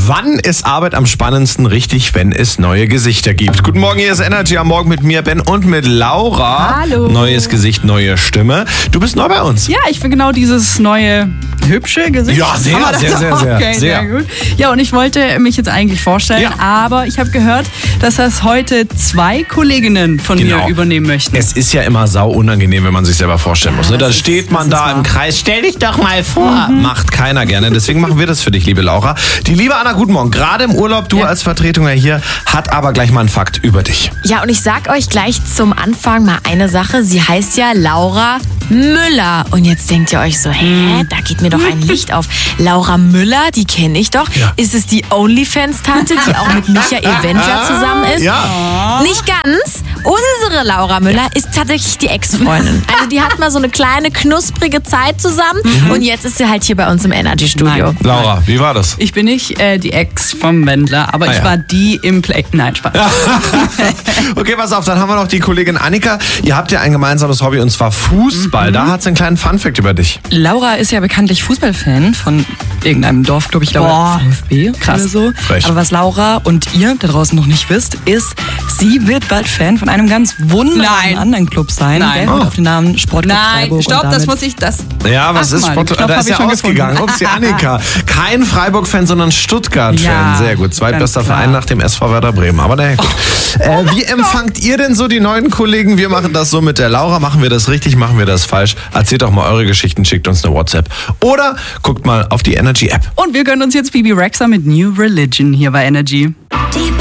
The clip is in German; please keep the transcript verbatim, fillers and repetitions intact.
Wann ist Arbeit am spannendsten? Richtig, wenn es neue Gesichter gibt. Guten Morgen, hier ist Energy am Morgen mit mir, Ben, und mit Laura. Hallo. Neues Gesicht, neue Stimme. Du bist neu bei uns. Ja, ich bin genau dieses neue, hübsche Gesicht. Ja, sehr, Aber das- sehr, sehr, sehr, Okay, sehr. sehr gut. Ja, und ich wollte mich jetzt eigentlich vorstellen, Ja. aber ich habe gehört, dass das heute zwei Kolleginnen von Genau. mir übernehmen möchten. Es ist ja immer sau unangenehm, wenn man sich selber vorstellen muss. Ne? Da das ist- steht man das ist da wahr. im Kreis. Stell dich doch mal vor. Macht keiner gerne. Deswegen machen wir das für dich, liebe Laura. Die liebe Anna, guten Morgen. Gerade im Urlaub, du Ja. als Vertretung hier, hat aber gleich mal einen Fakt über dich. Ja, und ich sag euch gleich zum Anfang mal eine Sache. Sie heißt ja Laura Müller. Und jetzt denkt ihr euch so, hä, da geht mir doch ein Licht auf. Laura Müller, die kenne ich doch. Ja. Ist es die OnlyFans-Tante, die auch mit Michael Wendler zusammen ist? Ja. Nicht ganz. Unsere Laura Müller ist tatsächlich die Ex-Freundin. Also die hat mal so eine kleine, knusprige Zeit zusammen. Und jetzt ist sie halt hier bei uns im Energy-Studio. Nein. Laura, wie war das? Ich bin nicht äh, die Ex vom Wendler, aber Ah, ich ja. war die im Play... Nein, Spaß. Okay, pass auf, dann haben wir noch die Kollegin Annika. Ihr habt ja ein gemeinsames Hobby und zwar Fußball. Da hat sie einen kleinen Funfact über dich. Laura ist ja bekanntlich Fußballfan von irgendeinem Dorfclub, ich glaube Boah. VfB Krass. oder so. Frech. Aber was Laura und ihr da draußen noch nicht wisst, ist, sie wird bald Fan von einem ganz wunderbaren Nein. anderen Club sein. Nein. Der Oh. wird auf den Namen Sportclub Nein, Freiburg. stopp, und das damit muss ich... Das Ja, was Ach ist mal, Sport? ich glaub, Da hab ist ich ja schon ausgegangen. gefunden. Ups, die Annika. Kein Freiburg-Fan, sondern Stuttgart-Fan. Ja, Sehr gut. Zweitbester ganz klar. Verein nach dem S V Werder Bremen. Aber naja, gut. Äh, wie empfangt ihr denn so die neuen Kollegen? Wir machen das so mit der Laura. Machen wir das richtig? Machen wir das falsch? Erzählt doch mal eure Geschichten. Schickt uns eine WhatsApp. Oder guckt mal auf die Energy-App. Und wir gönnen uns jetzt Bibi Rexha mit New Religion hier bei Energy. Die